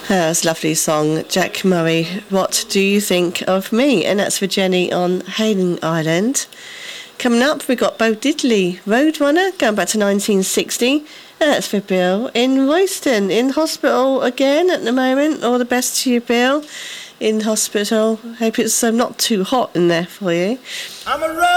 That's a lovely song, Jack Murray. What do you think of me? And that's for Jenny on Hayling Island. Coming up, we've got Bo Diddley, Roadrunner, going back to 1960. And that's for Bill in Royston, in hospital again at the moment. All the best to you, Bill, in hospital. Hope it's not too hot in there for you. I'm a